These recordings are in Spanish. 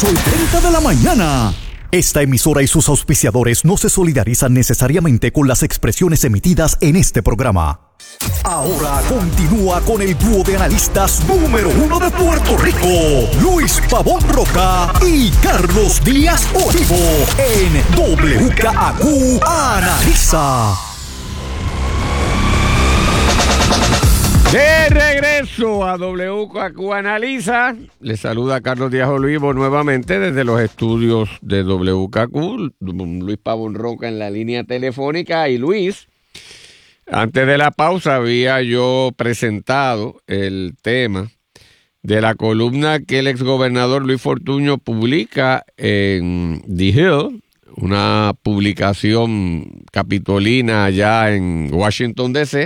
8:30 de la mañana. Esta emisora y sus auspiciadores no se solidarizan necesariamente con las expresiones emitidas en este programa. Ahora continúa con el dúo de analistas número 1 de Puerto Rico, Luis Pavón Roca y Carlos Díaz Olivo, en WKAQ Analiza. De regreso a WKAQ Analiza, les saluda Carlos Díaz Olivo nuevamente desde los estudios de WKAQ, Luis Pavón Roca en la línea telefónica. Y Luis, antes de la pausa había yo presentado el tema de la columna que el exgobernador Luis Fortuño publica en The Hill, una publicación capitolina allá en Washington, D.C.,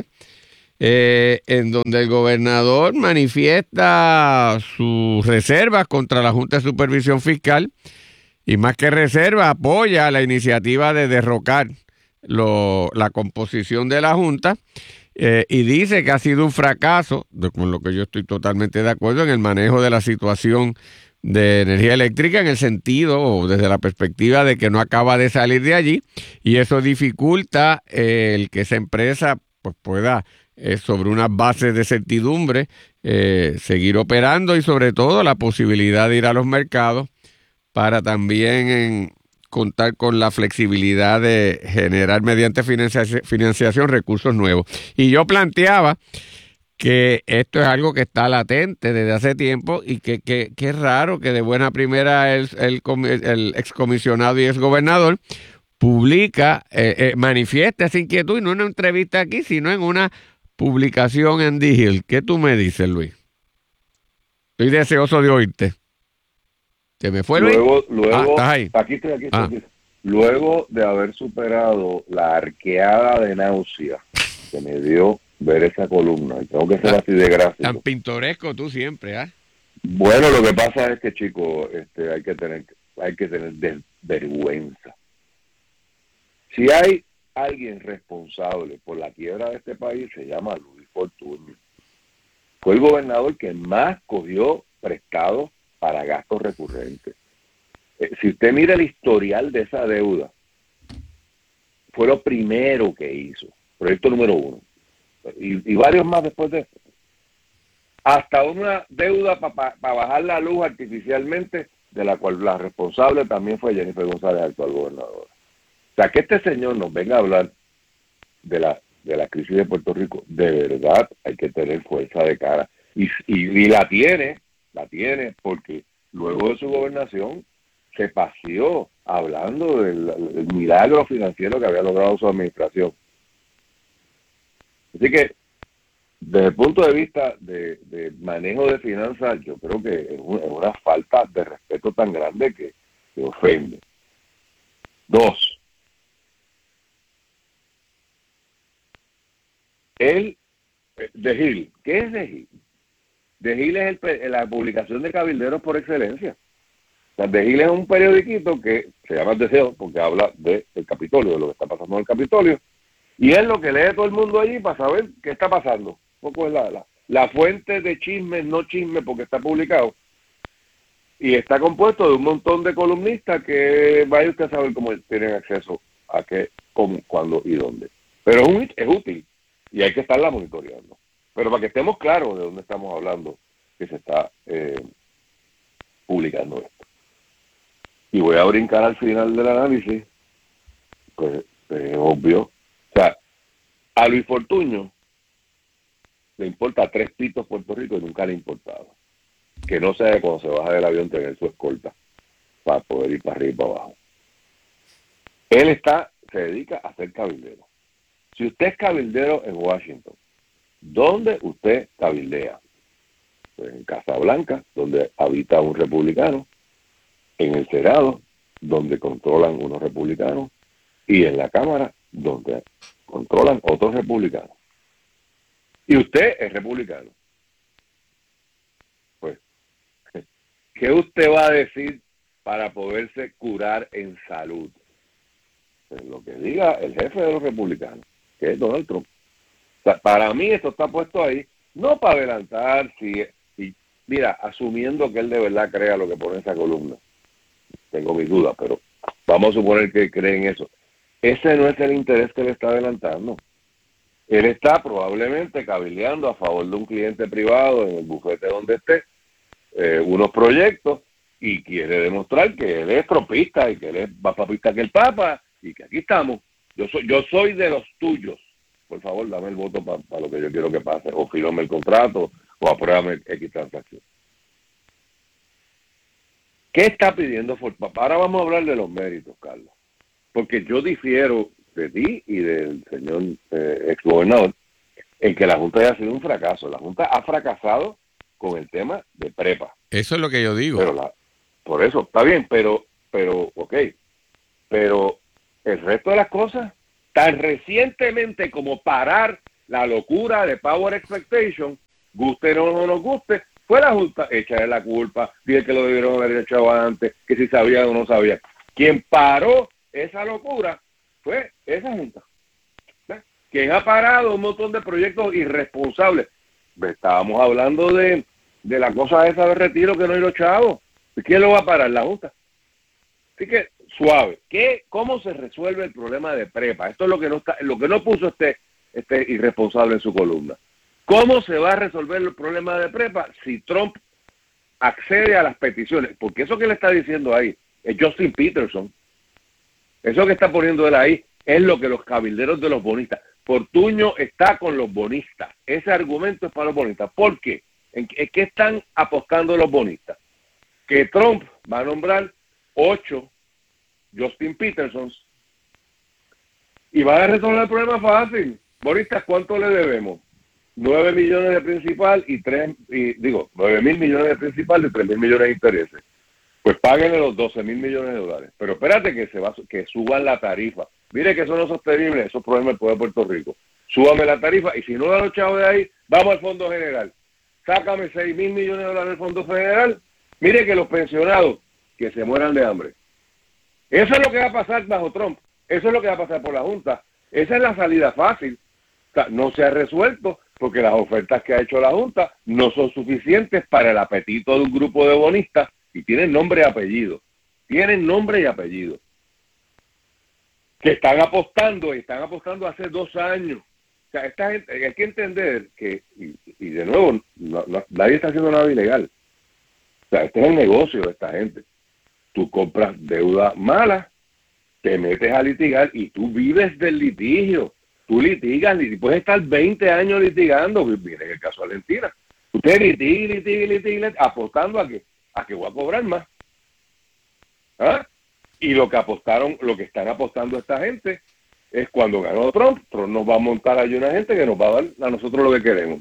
en donde el gobernador manifiesta sus reservas contra la Junta de Supervisión Fiscal y, más que reserva, apoya la iniciativa de derrocar la composición de la Junta, y dice que ha sido un fracaso, con lo que yo estoy totalmente de acuerdo, en el manejo de la situación de energía eléctrica, en el sentido o desde la perspectiva de que no acaba de salir de allí, y eso dificulta el que esa empresa pues pueda, sobre unas bases de certidumbre, seguir operando, y sobre todo la posibilidad de ir a los mercados para también contar con la flexibilidad de generar mediante financiación recursos nuevos. Y yo planteaba que esto es algo que está latente desde hace tiempo, y que es raro que de buena primera el excomisionado y exgobernador publica, manifiesta esa inquietud, y no en una entrevista aquí, sino en una publicación en The Hill. ¿Qué tú me dices, Luis? Estoy deseoso de oírte. ¿Se me fue, Luis? Luego, ¿estás ahí? Aquí estoy. Luego de haber superado la arqueada de náusea que me dio ver esa columna, y tengo que ser así de gráfico. Tan pintoresco tú siempre, ¿ah? Bueno, lo que pasa es que, chicos, hay que tener vergüenza. Si hay alguien responsable por la quiebra de este país, se llama Luis Fortuño. Fue el gobernador que más cogió prestado para gastos recurrentes. Si usted mira el historial de esa deuda, fue lo primero que hizo, proyecto número 1, y varios más después de eso. Hasta una deuda para bajar la luz artificialmente, de la cual la responsable también fue Jennifer González, actual gobernadora. O sea, que este señor nos venga a hablar de la crisis de Puerto Rico, de verdad hay que tener fuerza de cara. Y la tiene, porque luego de su gobernación se paseó hablando del milagro financiero que había logrado su administración. Así que, desde el punto de vista de manejo de finanzas, yo creo que es una falta de respeto tan grande que ofende. 2. The Hill. ¿Qué es The Hill? The Hill es la publicación de cabilderos por excelencia. O sea, The Hill es un periodiquito que se llama The Hill porque habla del Capitolio, de lo que está pasando en el Capitolio, y es lo que lee todo el mundo allí para saber qué está pasando. Un poco es la fuente de chisme, no chisme, porque está publicado, y está compuesto de un montón de columnistas que vaya usted a saber cómo tienen acceso a qué, cómo, cuándo y dónde. Pero es útil. Y hay que estarla monitoreando. Pero para que estemos claros de dónde estamos hablando, que se está publicando esto. Y voy a brincar al final del análisis, pues es obvio. O sea, a Luis Fortuño le importa 3 pitos Puerto Rico y nunca le ha importado. Que no sea cuando se baja del avión tener su escolta para poder ir para arriba y para abajo. Él se dedica a ser cabildero. Si usted es cabildero en Washington, ¿dónde usted cabildea? Pues en Casa Blanca, donde habita un republicano, en el Senado, donde controlan unos republicanos, y en la Cámara, donde controlan otros republicanos. Y usted es republicano. Pues, ¿qué usted va a decir para poderse curar en salud? Pues lo que diga el jefe de los republicanos, que es Donald Trump. O sea, para mí esto está puesto ahí, no para adelantar, mira, asumiendo que él de verdad crea lo que pone en esa columna, tengo mis dudas, pero vamos a suponer que creen eso. Ese no es el interés que él está adelantando. Él está probablemente cabildeando a favor de un cliente privado en el bufete donde esté, unos proyectos, y quiere demostrar que él es tropista y que él es más papista que el Papa y que aquí estamos. Yo soy de los tuyos. Por favor, dame el voto para lo que yo quiero que pase, o fírmame el contrato, o apruébame X transacción. ¿Qué está pidiendo Ford? Ahora vamos a hablar de los méritos, Carlos, porque yo difiero de ti y del señor exgobernador en que la Junta haya sido un fracaso. La Junta ha fracasado con el tema de prepa. Eso es lo que yo digo. Pero por eso, está bien, pero, ok. Pero el resto de las cosas, tan recientemente como parar la locura de Power Expectation, guste o no nos guste, fue la Junta, echarle la culpa, dije que lo debieron haber echado antes, que si sabían o no sabían. Quien paró esa locura fue esa Junta. ¿Ves? Quien ha parado un montón de proyectos irresponsables. Estábamos hablando de la cosa esa de retiro que no hay los chavos. ¿Quién lo va a parar? La Junta. Así que, suave. ¿Cómo se resuelve el problema de prepa? Esto es lo que no puso este irresponsable en su columna. ¿Cómo se va a resolver el problema de prepa si Trump accede a las peticiones? Porque eso que le está diciendo ahí es Justin Peterson. Eso que está poniendo él ahí es lo que los cabilderos de los bonistas. Fortuño está con los bonistas. Ese argumento es para los bonistas. ¿Por qué? ¿En qué están apostando los bonistas? Que Trump va a nombrar 8 Justin Petersons y va a resolver el problema fácil. Bonistas, ¿cuánto le debemos? 9 millones de principal 9 mil millones de principal y 3 mil millones de intereses. Pues páguenle los 12 mil millones de dólares. Pero espérate que suban la tarifa. Mire que eso no es sostenible, eso es problema del pueblo de Puerto Rico. Súbame la tarifa y si no da los chavos de ahí, vamos al Fondo General. Sácame 6 mil millones de dólares del Fondo Federal. Mire que los pensionados que se mueran de hambre. Eso es lo que va a pasar bajo Trump. Eso es lo que va a pasar por la Junta. Esa es la salida fácil. O sea, no se ha resuelto porque las ofertas que ha hecho la Junta no son suficientes para el apetito de un grupo de bonistas y tienen nombre y apellido. Tienen nombre y apellido. Que están apostando hace 2 años. O sea, esta gente, hay que entender que, y de nuevo, nadie está haciendo nada ilegal. O sea, este es el negocio de esta gente. Tú compras deuda mala, te metes a litigar y tú vives del litigio. Tú litigas y puedes estar 20 años litigando. Mire el caso de Argentina. Usted litiga, apostando a que voy a cobrar más. ¿Ah? Y lo que están apostando esta gente es cuando ganó Trump nos va a montar ahí una gente que nos va a dar a nosotros lo que queremos.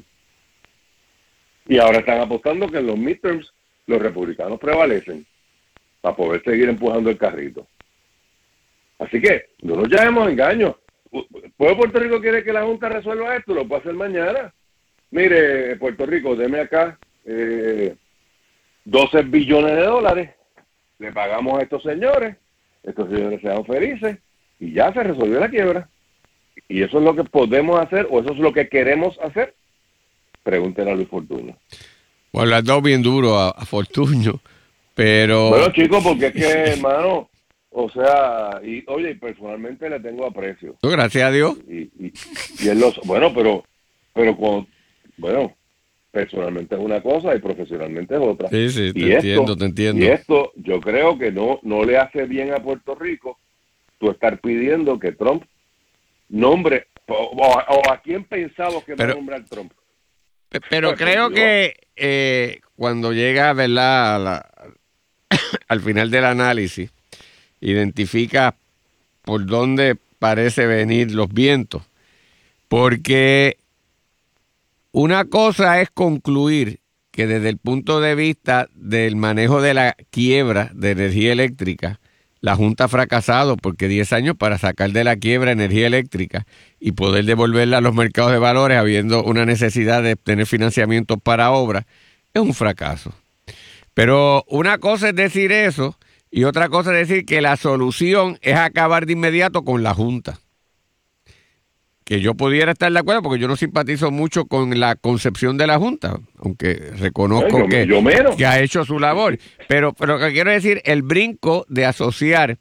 Y ahora están apostando que en los midterms los republicanos prevalecen para poder seguir empujando el carrito. Así que no nos llamemos engaños. ¿El pueblo de Puerto Rico quiere que la Junta resuelva esto? Lo puede hacer mañana. Mire, Puerto Rico, deme acá 12 billones de dólares. Le pagamos a estos señores sean felices y ya se resolvió la quiebra. Y eso es lo que podemos hacer o eso es lo que queremos hacer. Pregúntenle a Luis Fortuño. Bueno, le has dado bien duro a Fortuño, pero... Bueno, chicos, porque es que, hermano, o sea, y oye, personalmente le tengo aprecio. Gracias a Dios. Y él bueno, pero personalmente es una cosa y profesionalmente es otra. Sí, te entiendo. Y esto yo creo que no le hace bien a Puerto Rico tú estar pidiendo que Trump nombre, o a quién pensamos que va a nombrar Trump. Pero creo que cuando llega, ¿verdad?, al final del análisis, identifica por dónde parece venir los vientos. Porque una cosa es concluir que desde el punto de vista del manejo de la quiebra de energía eléctrica, la Junta ha fracasado porque 10 años para sacar de la quiebra energía eléctrica y poder devolverla a los mercados de valores habiendo una necesidad de tener financiamiento para obras, es un fracaso. Pero una cosa es decir eso y otra cosa es decir que la solución es acabar de inmediato con la Junta. que yo pudiera estar de acuerdo, porque yo no simpatizo mucho con la concepción de la Junta, aunque reconozco que ha hecho su labor. Pero lo que quiero decir, el brinco de asociar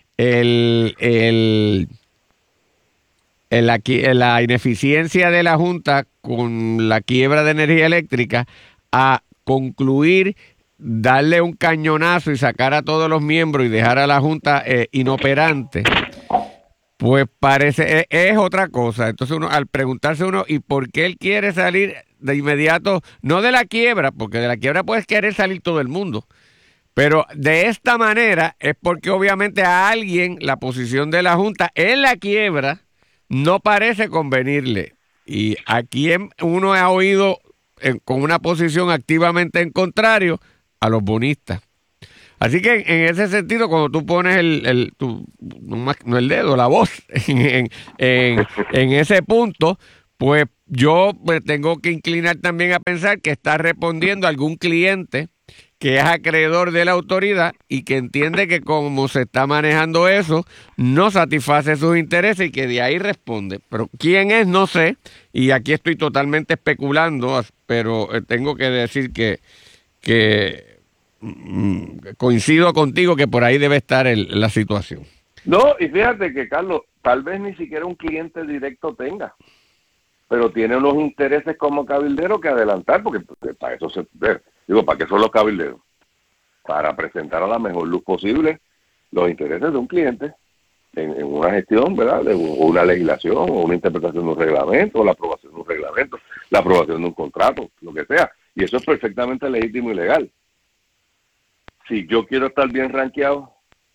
la ineficiencia de la Junta con la quiebra de energía eléctrica a concluir, darle un cañonazo y sacar a todos los miembros y dejar a la Junta inoperante, pues parece, es otra cosa. Entonces al preguntarse uno, ¿y por qué él quiere salir de inmediato? No de la quiebra, porque de la quiebra puede querer salir todo el mundo. Pero de esta manera es porque obviamente a alguien la posición de la Junta en la quiebra no parece convenirle. Y aquí uno ha oído con una posición activamente en contrario a los bonistas. Así que en ese sentido, cuando tú pones no el dedo, la voz en ese punto, pues yo me tengo que inclinar también a pensar que está respondiendo a algún cliente que es acreedor de la autoridad y que entiende que como se está manejando eso, no satisface sus intereses y que de ahí responde. Pero quién es, no sé, y aquí estoy totalmente especulando, pero tengo que decir que coincido contigo que por ahí debe estar la situación. No, y fíjate que, Carlos, tal vez ni siquiera un cliente directo tenga, pero tiene unos intereses como cabildero que adelantar, porque para eso ¿para qué son los cabilderos? Para presentar a la mejor luz posible los intereses de un cliente en una gestión, ¿verdad? O una legislación, o una interpretación de un reglamento, o la aprobación de un reglamento, la aprobación de un contrato, lo que sea. Y eso es perfectamente legítimo y legal. Si yo quiero estar bien rankeado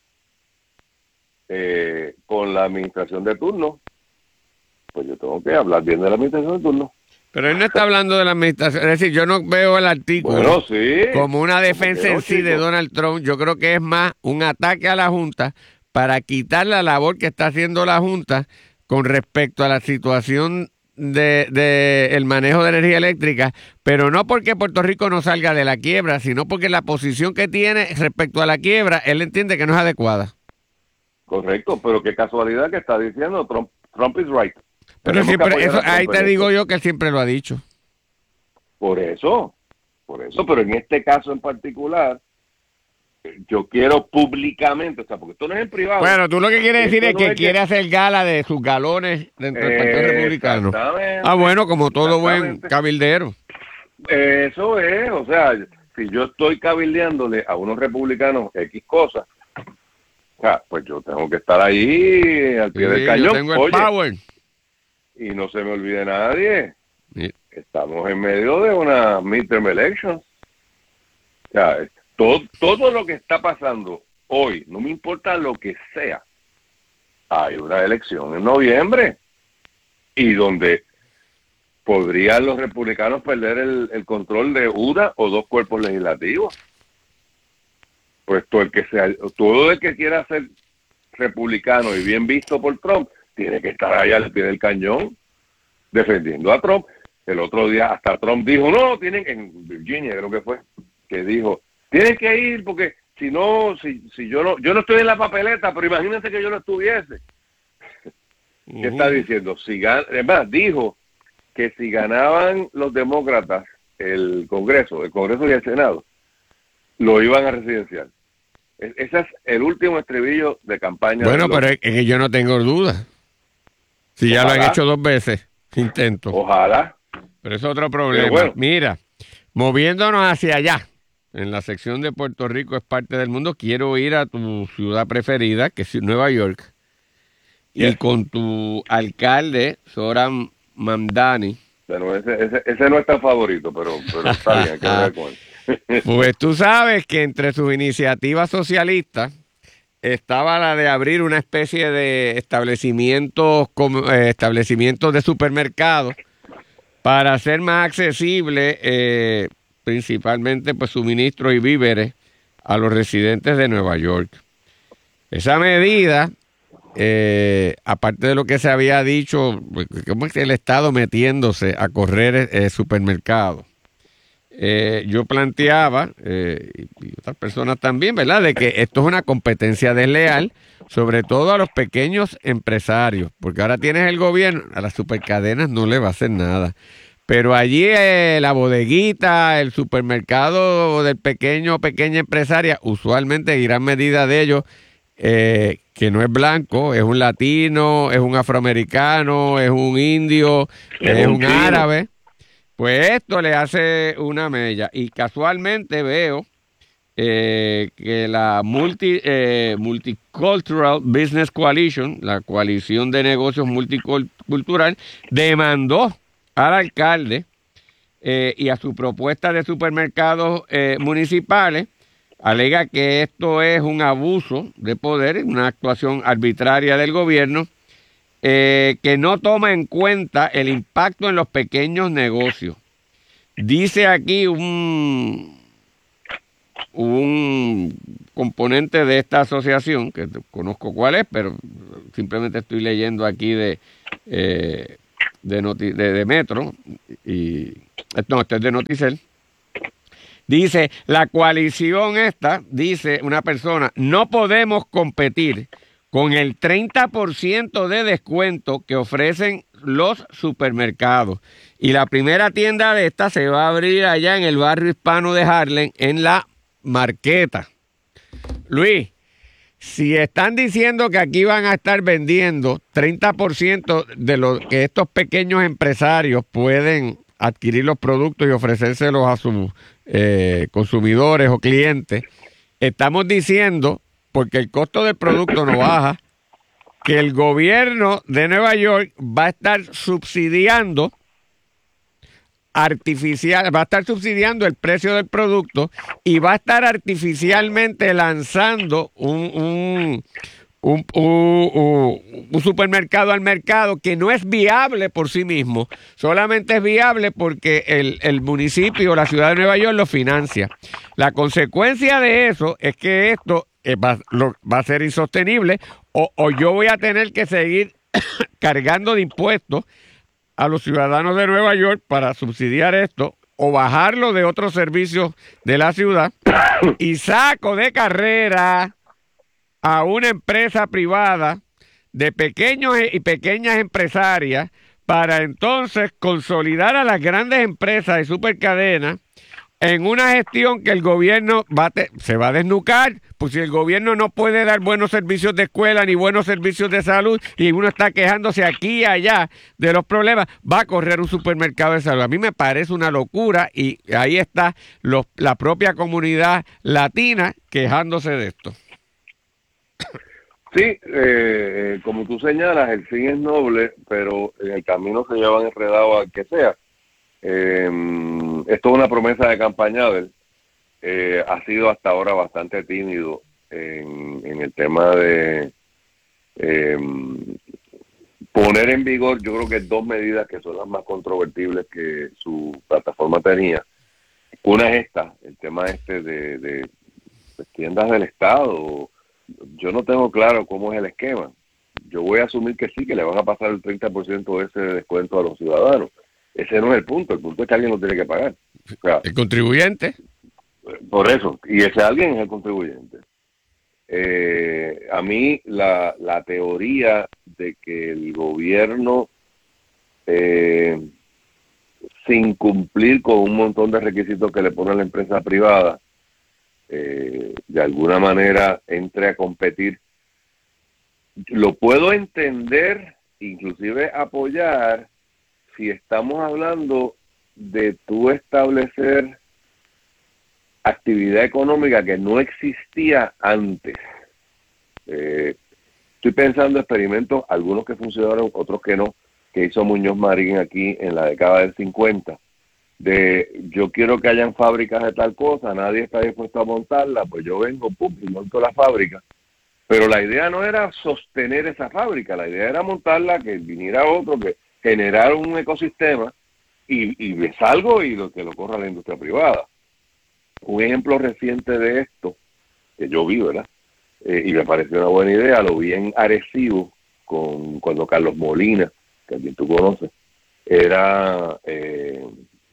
con la administración de turno, pues yo tengo que hablar bien de la administración de turno. Pero él no está hablando de la administración, es decir, yo no veo el artículo como una defensa en sí de Donald Trump. Yo creo que es más un ataque a la Junta para quitar la labor que está haciendo la Junta con respecto a la situación de el manejo de energía eléctrica, pero no porque Puerto Rico no salga de la quiebra, sino porque la posición que tiene respecto a la quiebra, él entiende que no es adecuada. Correcto, pero qué casualidad que está diciendo Trump is right. Pero siempre, eso, ahí te digo yo que él siempre lo ha dicho. Por eso, pero en este caso en particular, yo quiero públicamente, o sea, porque esto no es en privado. Bueno, tú lo que quieres decir es que quiere hacer gala de sus galones dentro del Partido Republicano. Ah, bueno, como todo buen cabildero. Eso es, o sea, si yo estoy cabildeándole a unos republicanos X cosas, pues yo tengo que estar ahí al pie del cañón. Yo tengo el power. Y no se me olvide nadie, estamos en medio de una midterm election. O sea, todo lo que está pasando hoy, no me importa lo que sea, hay una elección en noviembre y donde podrían los republicanos perder el control de una o dos cuerpos legislativos. Pues todo el que quiera ser republicano y bien visto por Trump tiene que estar ahí al pie del cañón defendiendo a Trump. El otro día hasta Trump dijo, no, tienen, en Virginia creo que fue, que dijo, tienen que ir porque si no, si yo no estoy en la papeleta, pero imagínense que yo no estuviese. ¿Qué está diciendo? Además, dijo que si ganaban los demócratas el Congreso y el Senado, lo iban a residenciar. Ese es el último estribillo de campaña. Bueno, pero es que yo no tengo duda. Si ya lo han hecho 2 veces, intento. Ojalá. Pero es otro problema. Bueno. Mira, moviéndonos hacia allá, en la sección de Puerto Rico es parte del mundo, quiero ir a tu ciudad preferida, que es Nueva York, y con tu alcalde, Zohran Mamdani. Bueno, ese no es tan favorito, pero está bien, hay que ver con él. Pues tú sabes que entre sus iniciativas socialistas estaba la de abrir una especie de establecimientos de supermercados para hacer más accesible principalmente pues suministros y víveres a los residentes de Nueva York. Esa medida, aparte de lo que se había dicho, como es que el Estado metiéndose a correr supermercados, yo planteaba, y otras personas también, ¿verdad?, de que esto es una competencia desleal, sobre todo a los pequeños empresarios, porque ahora tienes el gobierno, a las supercadenas no le va a hacer nada. Pero allí la bodeguita, el supermercado del pequeño o pequeña empresaria, usualmente en gran medida de ellos, que no es blanco, es un latino, es un afroamericano, es un indio, es un árabe, pues esto le hace una mella. Y casualmente veo que la Multicultural Business Coalition, la coalición de negocios multicultural, demandó al alcalde y a su propuesta de supermercados municipales, alega que esto es un abuso de poder, una actuación arbitraria del gobierno, que no toma en cuenta el impacto en los pequeños negocios. Dice aquí un componente de esta asociación, que conozco cuál es, pero simplemente estoy leyendo aquí de Metro, y no, este es de Noticel. Dice, la coalición esta, dice una persona, no podemos competir con el 30% de descuento que ofrecen los supermercados. Y la primera tienda de esta se va a abrir allá en el barrio hispano de Harlem, en La Marqueta. Luis, si están diciendo que aquí van a estar vendiendo 30% de lo que estos pequeños empresarios pueden adquirir los productos y ofrecérselos a sus consumidores o clientes, estamos diciendo, porque el costo del producto no baja, que el gobierno de Nueva York va a estar subsidiando el precio del producto y va a estar artificialmente lanzando un supermercado al mercado que no es viable por sí mismo, solamente es viable porque el municipio o la ciudad de Nueva York lo financia. La consecuencia de eso es que esto va a ser insostenible, o yo voy a tener que seguir cargando de impuestos a los ciudadanos de Nueva York para subsidiar esto, o bajarlo de otros servicios de la ciudad, y saco de carrera a una empresa privada de pequeños y pequeñas empresarias para entonces consolidar a las grandes empresas de supercadenas en una gestión que el gobierno se va a desnucar, pues si el gobierno no puede dar buenos servicios de escuela ni buenos servicios de salud y uno está quejándose aquí y allá de los problemas, va a correr un supermercado de salud. A mí me parece una locura, y ahí está la propia comunidad latina quejándose de esto. Sí, como tú señalas, el fin es noble, pero en el camino se llevan enredados al que sea. Esto es una promesa de campaña de él. Ha sido hasta ahora bastante tímido en el tema de poner en vigor, yo creo que 2 medidas que son las más controvertibles que su plataforma tenía. Una es esta, el tema de tiendas del Estado. Yo no tengo claro cómo es el esquema. Yo voy a asumir que sí, que le van a pasar el 30% de ese descuento a los ciudadanos. Ese no es el punto es que alguien lo tiene que pagar. O sea, el contribuyente. Por eso, y ese alguien es el contribuyente. A mí la teoría de que el gobierno, sin cumplir con un montón de requisitos que le pone a la empresa privada, de alguna manera entre a competir, lo puedo entender, inclusive apoyar, si estamos hablando de tú establecer actividad económica que no existía antes. Estoy pensando en experimentos, algunos que funcionaron, otros que no, que hizo Muñoz Marín aquí en la década del 50, de yo quiero que hayan fábricas de tal cosa, nadie está dispuesto a montarla, pues yo vengo, pum, y monto la fábrica. Pero la idea no era sostener esa fábrica, la idea era montarla, que viniera otro, que generara un ecosistema y me salgo y que lo corra la industria privada. Un ejemplo reciente de esto, que yo vi, ¿verdad? Y me pareció una buena idea, lo vi en Arecibo, cuando Carlos Molina, que alguien tú conoces, era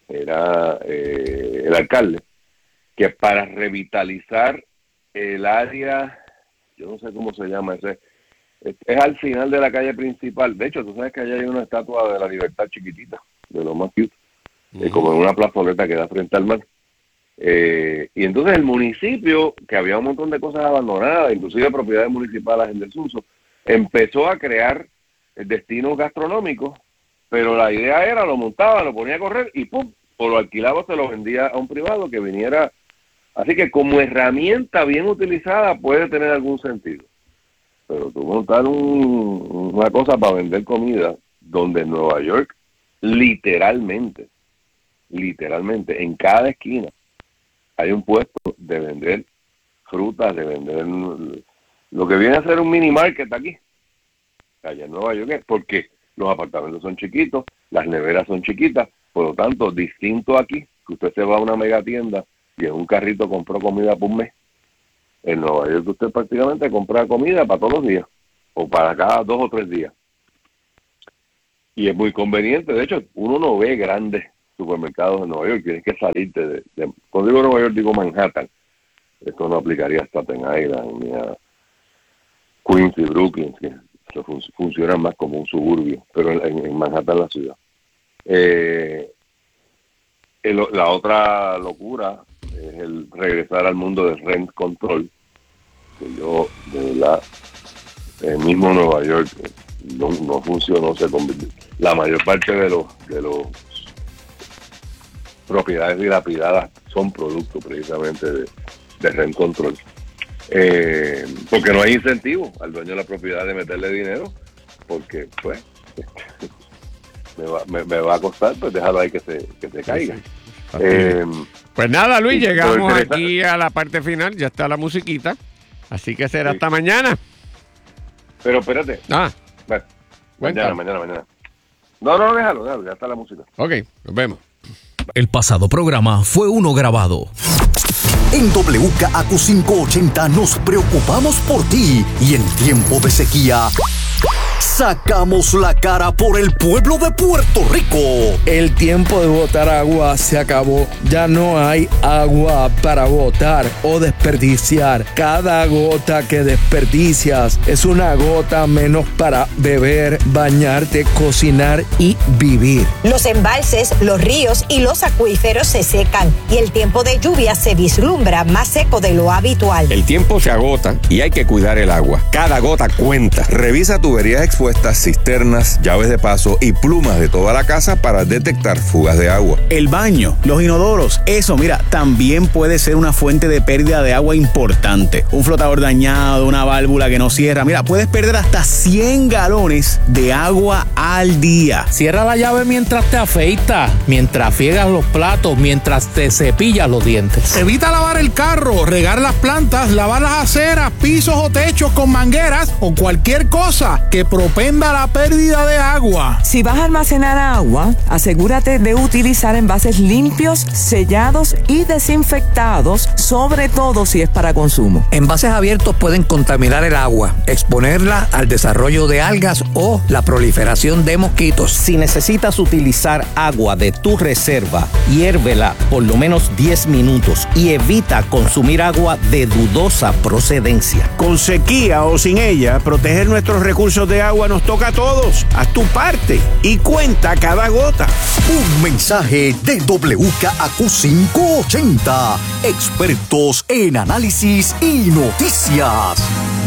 era el alcalde, que para revitalizar el área, yo no sé cómo se llama ese, es al final de la calle principal. De hecho, tú sabes que allá hay una estatua de la Libertad chiquitita, de lo más cute, como en una plazoleta que da frente al mar. Y entonces el municipio, que había un montón de cosas abandonadas, inclusive propiedades municipales en desuso, empezó a crear destinos gastronómicos, pero la idea era, lo montaba, lo ponía a correr y ¡pum! O lo alquilaba, se lo vendía a un privado que viniera. Así que como herramienta bien utilizada puede tener algún sentido. Pero tú montar una cosa para vender comida, donde en Nueva York, literalmente, en cada esquina, hay un puesto de vender frutas, de vender lo que viene a ser un mini market aquí, allá en Nueva York, porque los apartamentos son chiquitos, las neveras son chiquitas, por lo tanto, distinto aquí, que usted se va a una mega tienda y en un carrito compró comida por un mes. En Nueva York usted prácticamente compra comida para todos los días, o para cada 2 o 3 días. Y es muy conveniente. De hecho, uno no ve grandes supermercados en Nueva York, tienes que salirte cuando digo Nueva York, digo Manhattan. Esto no aplicaría a Staten Island, ni a Queens y Brooklyn, que funcionan más como un suburbio, pero en Manhattan, la ciudad. La otra locura es el regresar al mundo del rent control, que yo, de verdad, el mismo Nueva York no funcionó, se convirtió. La mayor parte de los propiedades dilapidadas son producto precisamente de rent control. Porque no hay incentivo al dueño de la propiedad de meterle dinero, porque pues me va a costar, pues déjalo ahí que se caiga. Pues nada, Luis, llegamos aquí a la parte final, ya está la musiquita, así que será hasta mañana. Pero espérate. Bueno, mañana. No, déjalo, ya está la música. Ok, nos vemos. El pasado programa fue uno grabado. En WKAQ 580 nos preocupamos por ti y en tiempo de sequía sacamos la cara por el pueblo de Puerto Rico. El tiempo de botar agua se acabó. Ya no hay agua para botar o desperdiciar. Cada gota que desperdicias es una gota menos para beber, bañarte, cocinar y vivir. Los embalses, los ríos y los acuíferos se secan y el tiempo de lluvia se vislumbra más seco de lo habitual. El tiempo se agota y hay que cuidar el agua. Cada gota cuenta. Revisa tuberías expuestas, cisternas, llaves de paso y plumas de toda la casa para detectar fugas de agua. El baño, los inodoros, eso, mira, también puede ser una fuente de pérdida de agua importante. Un flotador dañado, una válvula que no cierra, mira, puedes perder hasta 100 galones de agua al día. Cierra la llave mientras te afeitas, mientras friegas los platos, mientras te cepillas los dientes. Evita lavar el carro, regar las plantas, lavar las aceras, pisos o techos con mangueras o cualquier cosa que propenda la pérdida de agua. Si vas a almacenar agua, asegúrate de utilizar envases limpios, sellados y desinfectados, sobre todo si es para consumo. Envases abiertos pueden contaminar el agua, exponerla al desarrollo de algas o la proliferación de mosquitos. Si necesitas utilizar agua de tu reserva, hiérvela por lo menos 10 minutos y evita consumir agua de dudosa procedencia. Con sequía o sin ella, proteger nuestros recursos de agua nos toca a todos. Haz tu parte y cuenta cada gota. Un mensaje de WKAQ 580. Expertos en análisis y noticias.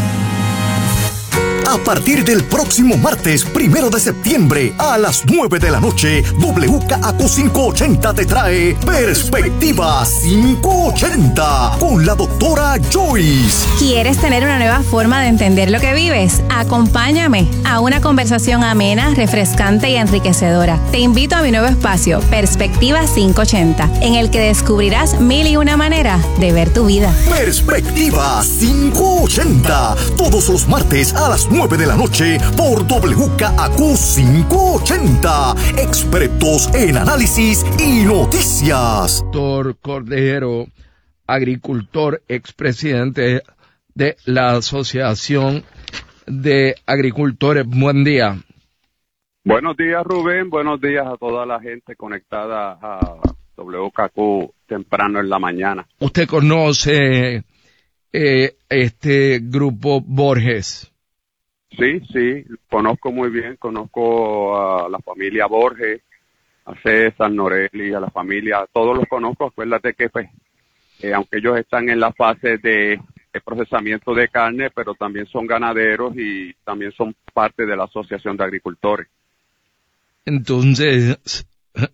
A partir del próximo martes 1 de septiembre a las 9 de la noche, WKAQ 580 te trae Perspectiva 580 con la doctora Joyce. ¿Quieres tener una nueva forma de entender lo que vives? Acompáñame a una conversación amena, refrescante y enriquecedora. Te invito a mi nuevo espacio, Perspectiva 580, en el que descubrirás 1001 maneras de ver tu vida. Perspectiva 580, todos los martes a las 9 de la noche por WKAQ 580. Expertos en análisis y noticias. Doctor Cordero, agricultor, expresidente de la Asociación de Agricultores. Buen día. Buenos días, Rubén. Buenos días a toda la gente conectada a WKQ temprano en la mañana. ¿Usted conoce este grupo Borges? Sí, conozco muy bien, conozco a la familia Borges, a César Norelli, a la familia, a todos los conozco. Acuérdate que pues, aunque ellos están en la fase de procesamiento de carne, pero también son ganaderos y también son parte de la Asociación de Agricultores. Entonces,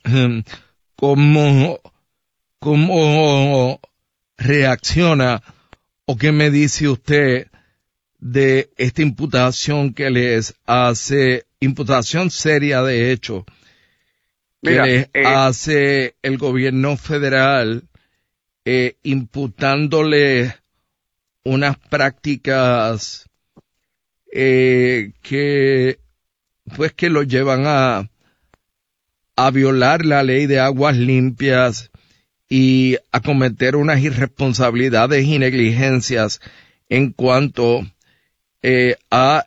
¿cómo reacciona o qué me dice usted de esta imputación que les hace, imputación seria de hecho, que les hace el gobierno federal, imputándole unas prácticas que lo llevan a violar la ley de aguas limpias y a cometer unas irresponsabilidades y negligencias en cuanto a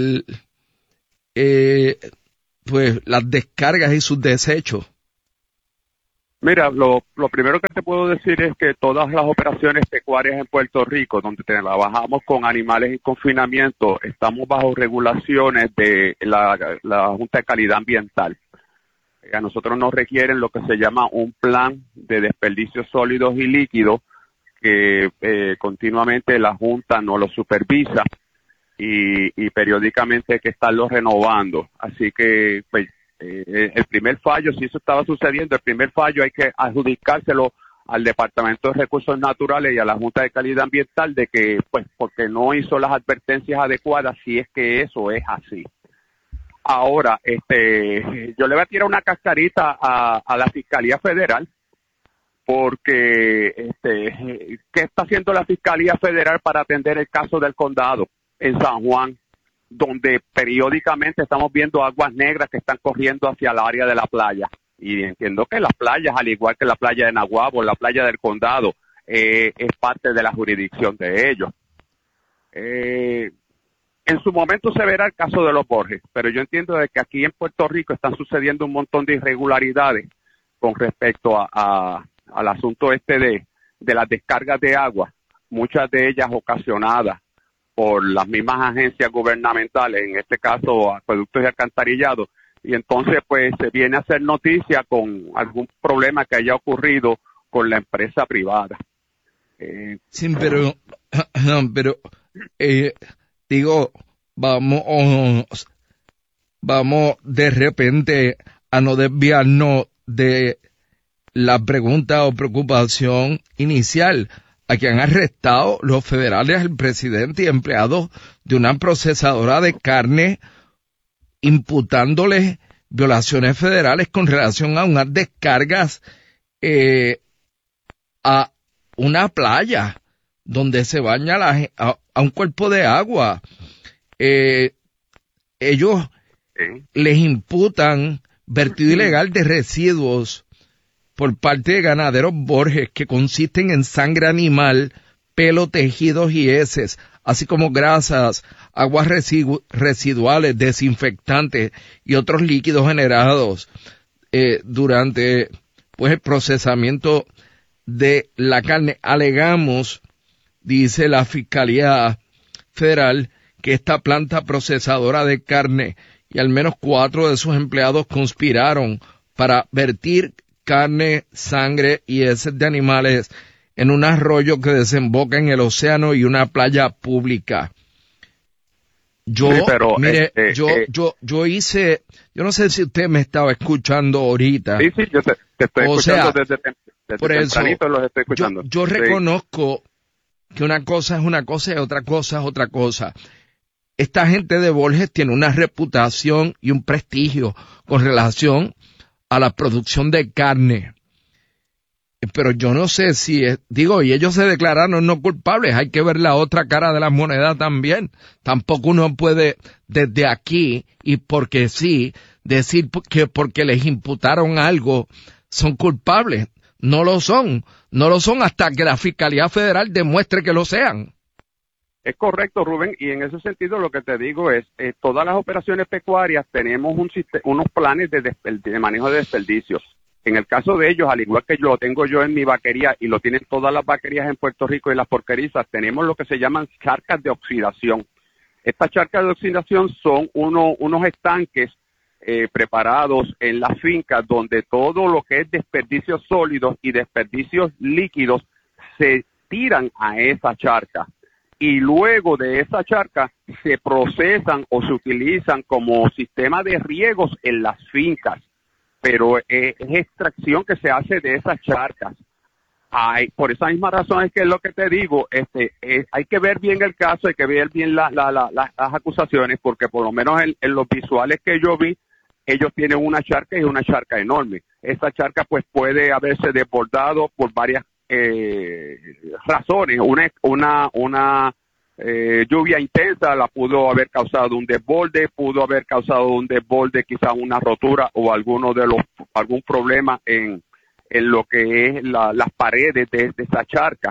las descargas y sus desechos? Mira, lo primero que te puedo decir es que todas las operaciones pecuarias en Puerto Rico, donde trabajamos con animales en confinamiento, estamos bajo regulaciones de la Junta de Calidad Ambiental. A nosotros nos requieren lo que se llama un plan de desperdicios sólidos y líquidos que continuamente la Junta nos lo supervisa y periódicamente hay que estarlo renovando. Así que pues, el primer fallo, si eso estaba sucediendo, el primer fallo hay que adjudicárselo al Departamento de Recursos Naturales y a la Junta de Calidad Ambiental de que, pues, porque no hizo las advertencias adecuadas, si es que eso es así. Ahora, yo le voy a tirar una cascarita a la Fiscalía Federal, porque, ¿qué está haciendo la Fiscalía Federal para atender el caso del condado en San Juan, donde periódicamente estamos viendo aguas negras que están corriendo hacia el área de la playa? Y entiendo que las playas, al igual que la playa de Naguabo, la playa del condado, es parte de la jurisdicción de ellos. En su momento se verá el caso de los Borges, pero yo entiendo de que aquí en Puerto Rico están sucediendo un montón de irregularidades con respecto al asunto de las descargas de agua, muchas de ellas ocasionadas por las mismas agencias gubernamentales, en este caso acueductos y alcantarillados, y entonces pues se viene a hacer noticia con algún problema que haya ocurrido con la empresa privada. Sí, pero digo, vamos de repente a no desviarnos de la pregunta o preocupación inicial. A quien han arrestado los federales al presidente y empleados de una procesadora de carne, imputándoles violaciones federales con relación a unas descargas a una playa donde se baña a un cuerpo de agua. Ellos les imputan vertido ilegal de residuos por parte de ganaderos Borges que consisten en sangre animal, pelo, tejidos y heces, así como grasas, aguas residuales, desinfectantes y otros líquidos generados durante el procesamiento de la carne. Alegamos, dice la Fiscalía Federal, que esta planta procesadora de carne y al menos 4 de sus empleados conspiraron para vertir carne, sangre y heces de animales en un arroyo que desemboca en el océano y una playa pública. Yo hice, yo no sé si usted me estaba escuchando ahorita. Sí, yo te estoy escuchando desde tempranito, los estoy escuchando. Yo reconozco que una cosa es una cosa y otra cosa es otra cosa. Esta gente de Borges tiene una reputación y un prestigio con relación a la producción de carne. Pero yo no sé si, y ellos se declararon no culpables, hay que ver la otra cara de la moneda también. Tampoco uno puede desde aquí, y porque sí, decir que porque les imputaron algo son culpables. No lo son hasta que la Fiscalía Federal demuestre que lo sean. Es correcto, Rubén, y en ese sentido lo que te digo es, todas las operaciones pecuarias tenemos unos planes de manejo de desperdicios. En el caso de ellos, al igual que yo lo tengo yo en mi vaquería y lo tienen todas las vaquerías en Puerto Rico y las porquerizas, tenemos lo que se llaman charcas de oxidación. Estas charcas de oxidación son unos estanques preparados en las fincas donde todo lo que es desperdicios sólidos y desperdicios líquidos se tiran a esa charca. Y luego de esa charca se procesan o se utilizan como sistema de riegos en las fincas. Pero es extracción que se hace de esas charcas. Por esa misma razón es que es lo que te digo, hay que ver bien el caso, hay que ver bien las acusaciones, porque por lo menos en los visuales que yo vi, ellos tienen una charca y una charca enorme. Esa charca pues puede haberse desbordado por varias razones. Una lluvia intensa la pudo haber causado un desborde, quizás una rotura o algún problema en lo que es las paredes de esa charca.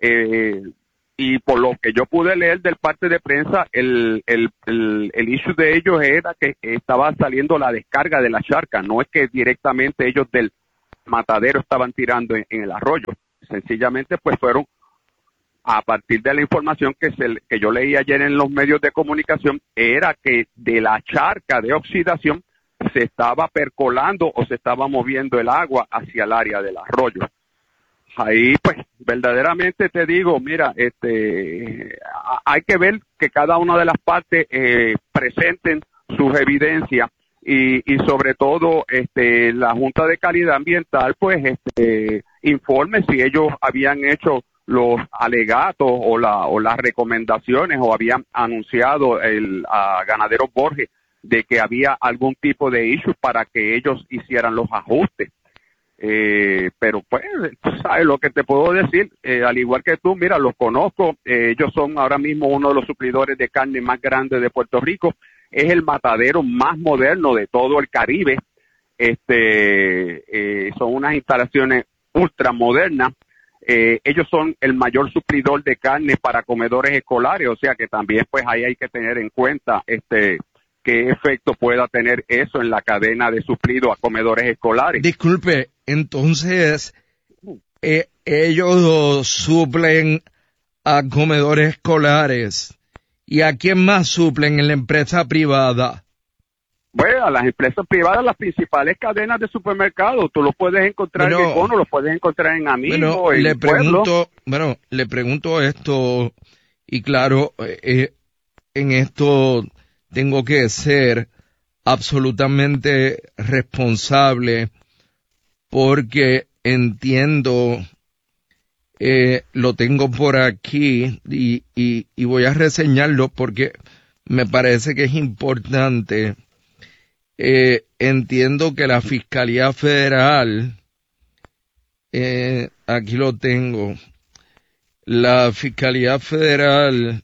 Y por lo que yo pude leer del parte de prensa, el issue de ellos era que estaba saliendo la descarga de la charca, no es que directamente ellos del matadero estaban tirando en el arroyo, sencillamente pues fueron a partir de la información que yo leí ayer en los medios de comunicación, era que de la charca de oxidación se estaba percolando o se estaba moviendo el agua hacia el área del arroyo. Ahí, pues, verdaderamente te digo, mira, hay que ver que cada una de las partes presenten sus evidencias y sobre todo, la Junta de Calidad Ambiental, pues, informe si ellos habían hecho los alegatos o las recomendaciones o habían anunciado a Ganaderos Borges de que había algún tipo de issue para que ellos hicieran los ajustes. Pero pues, sabes lo que te puedo decir, al igual que tú, mira, los conozco, ellos son ahora mismo uno de los suplidores de carne más grandes de Puerto Rico, es el matadero más moderno de todo el Caribe, son unas instalaciones ultramodernas. Ellos son el mayor suplidor de carne para comedores escolares, o sea que también pues ahí hay que tener en cuenta qué efecto pueda tener eso en la cadena de suplido a comedores escolares. Disculpe, entonces ellos suplen a comedores escolares, ¿y a quién más suplen en la empresa privada? Bueno, a las empresas privadas, las principales cadenas de supermercados, tú los puedes encontrar en Econo, los puedes encontrar en Amigo, en Pueblo. Le pregunto esto, y claro, en esto tengo que ser absolutamente responsable, porque entiendo, lo tengo por aquí, y voy a reseñarlo porque me parece que es importante. Entiendo que la Fiscalía Federal, aquí lo tengo, la Fiscalía Federal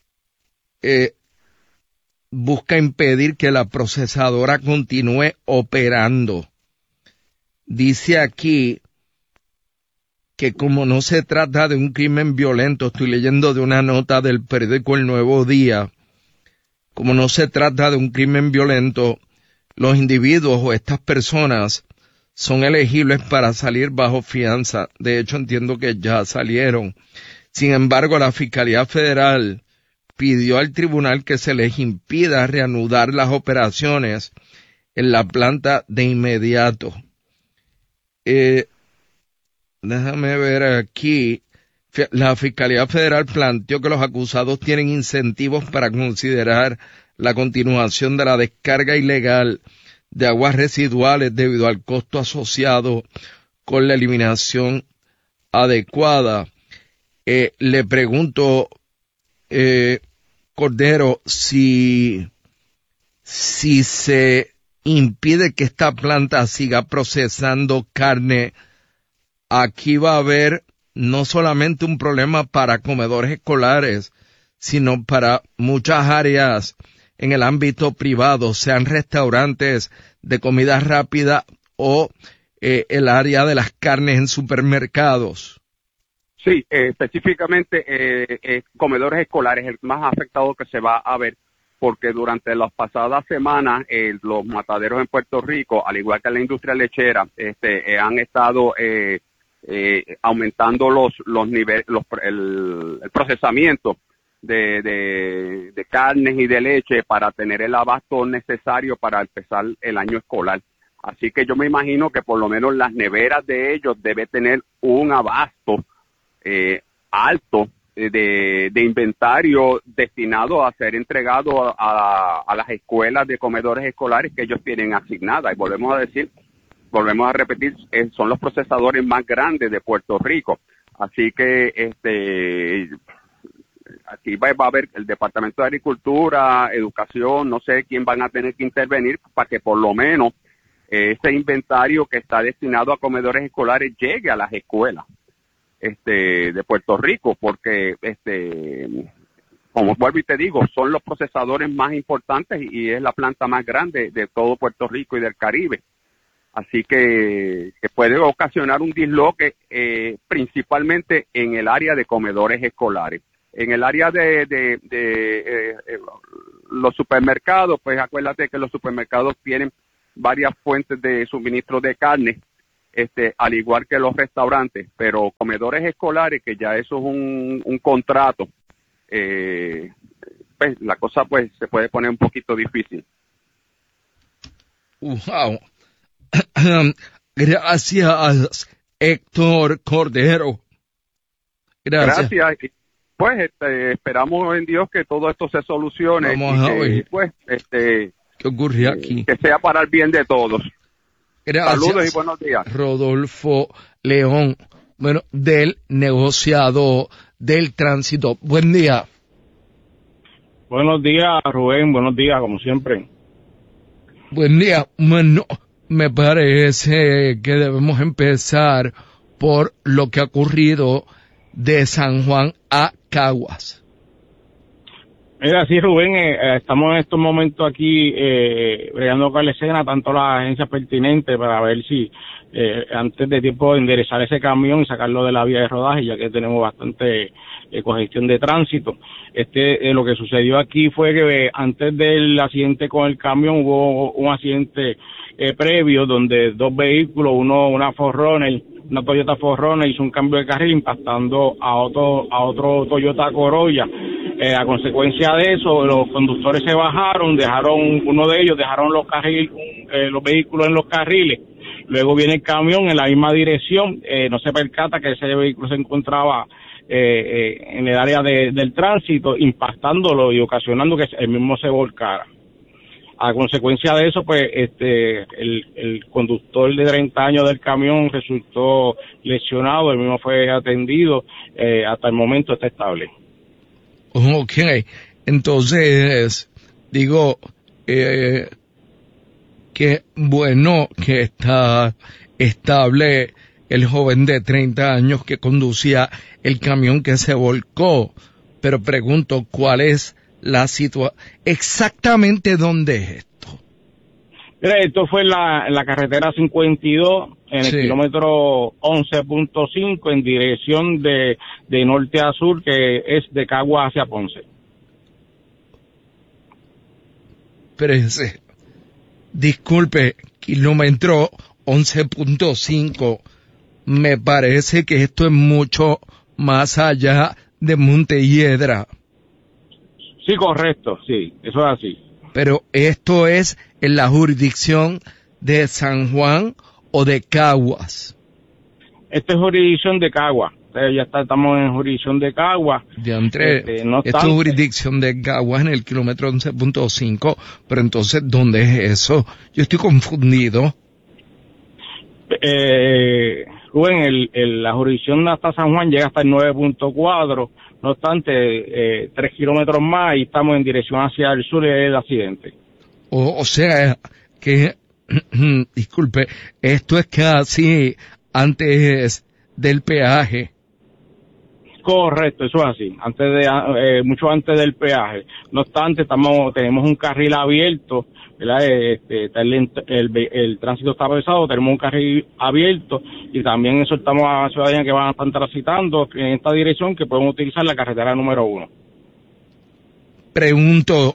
busca impedir que la procesadora continúe operando. Dice aquí que como no se trata de un crimen violento, estoy leyendo de una nota del periódico El Nuevo Día, como no se trata de un crimen violento, los individuos o estas personas son elegibles para salir bajo fianza. De hecho, entiendo que ya salieron. Sin embargo, la Fiscalía Federal pidió al tribunal que se les impida reanudar las operaciones en la planta de inmediato. Déjame ver aquí. La Fiscalía Federal planteó que los acusados tienen incentivos para considerar la continuación de la descarga ilegal de aguas residuales debido al costo asociado con la eliminación adecuada. Le pregunto, Cordero, si se impide que esta planta siga procesando carne, aquí va a haber no solamente un problema para comedores escolares, sino para muchas áreas en el ámbito privado, sean restaurantes de comida rápida o el área de las carnes en supermercados. Sí, específicamente comedores escolares, el más afectado que se va a ver, porque durante las pasadas semanas los mataderos en Puerto Rico, al igual que la industria lechera, han estado aumentando los niveles, el procesamiento de carnes y de leche para tener el abasto necesario para empezar el año escolar. Así que yo me imagino que por lo menos las neveras de ellos deben tener un abasto alto de inventario destinado a ser entregado a las escuelas de comedores escolares que ellos tienen asignadas. Y volvemos a repetir, son los procesadores más grandes de Puerto Rico. Así que aquí va a haber el Departamento de Agricultura, Educación, no sé quién van a tener que intervenir para que por lo menos ese inventario que está destinado a comedores escolares llegue a las escuelas de Puerto Rico, porque como vuelvo y te digo, son los procesadores más importantes y es la planta más grande de todo Puerto Rico y del Caribe. Así que puede ocasionar un disloque principalmente en el área de comedores escolares. En el área de los supermercados, pues acuérdate que los supermercados tienen varias fuentes de suministro de carne, al igual que los restaurantes, pero comedores escolares, que ya eso es un contrato, pues la cosa pues se puede poner un poquito difícil. Wow. Gracias, Héctor Cordero. Gracias. Pues esperamos en Dios que todo esto se solucione. Vamos a ver. Pues, ¿qué ocurre aquí? Que sea para el bien de todos. Gracias. Saludos y buenos días. Rodolfo León, bueno, del negociado del tránsito. Buen día. Buenos días, Rubén. Buenos días, como siempre. Buen día. Bueno, me parece que debemos empezar por lo que ha ocurrido de San Juan a Caguas. Mira, sí, Rubén, estamos en estos momentos aquí bregando con la escena, tanto las agencias pertinentes, para ver si antes de tiempo de enderezar ese camión y sacarlo de la vía de rodaje, ya que tenemos bastante congestión de tránsito. Lo que sucedió aquí fue que antes del accidente con el camión hubo un accidente previo donde dos vehículos, una Toyota 4Runner hizo un cambio de carril impactando a otro Toyota Corolla. A consecuencia de eso, los conductores se bajaron, uno de ellos dejaron los vehículos en los carriles. Luego viene el camión en la misma dirección, no se percata que ese vehículo se encontraba en el área del tránsito, impactándolo y ocasionando que el mismo se volcara. A consecuencia de eso, pues, el conductor de 30 años del camión resultó lesionado, el mismo fue atendido, hasta el momento está estable. Ok, entonces, digo, que bueno que está estable el joven de 30 años que conducía el camión que se volcó, pero pregunto, ¿cuál es la situación? ¿Exactamente dónde es esto? Mira, esto fue en la carretera 52, en el kilómetro 11.5, en dirección de norte a sur, que es de Caguas hacia Ponce. Espérese. Disculpe, kilómetro 11.5. Me parece que esto es mucho más allá de Montelledra. Sí, correcto, sí, eso es así. Pero esto es en la jurisdicción de San Juan o de Caguas. Esto es jurisdicción de Caguas. Estamos en jurisdicción de Caguas. Esto es jurisdicción de Caguas en el kilómetro 11.5, pero entonces, ¿dónde es eso? Yo estoy confundido. Rubén, la jurisdicción hasta San Juan llega hasta el 9.4, no obstante, 3 kilómetros más y estamos en dirección hacia el sur del accidente. O sea, que, disculpe, esto es casi antes del peaje. Correcto, eso es así, mucho antes del peaje. No obstante, tenemos un carril abierto, ¿verdad? El tránsito está pesado, tenemos un carril abierto y también exhortamos a la ciudadanía que van a estar transitando en esta dirección que pueden utilizar la carretera número 1. Pregunto,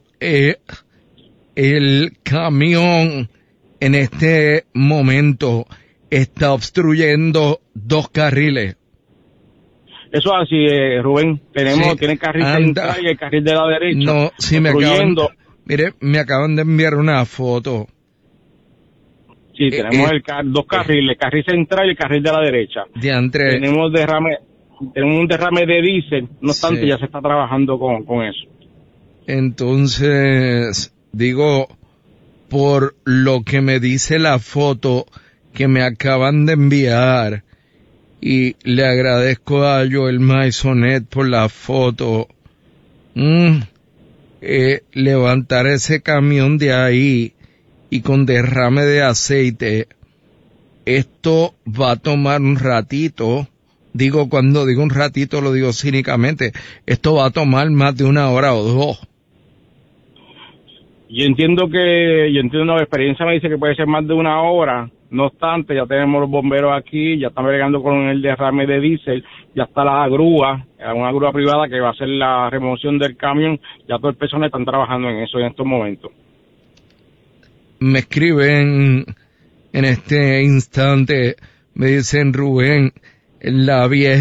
el camión en este momento está obstruyendo 2 carriles. Eso así, Rubén. Tiene el carril central y el carril de la derecha. No, sí, me acaban de enviar una foto. Sí, tenemos 2 carriles, el carril central y el carril de la derecha. Tenemos un derrame de diésel, no obstante, ya se está trabajando con eso. Entonces, digo, por lo que me dice la foto que me acaban de enviar, y le agradezco a Joel Maisonet por la foto, levantar ese camión de ahí y con derrame de aceite, esto va a tomar un ratito. Digo, cuando digo un ratito lo digo cínicamente, esto va a tomar más de 1 hora o 2. Yo entiendo, la experiencia me dice que puede ser más de 1 hora. No obstante, ya tenemos los bomberos aquí, ya están bregando con el derrame de diésel, ya está la grúa, una grúa privada que va a hacer la remoción del camión, ya todo el personal están trabajando en eso en estos momentos. Me escriben en este instante, me dicen, Rubén, la vieja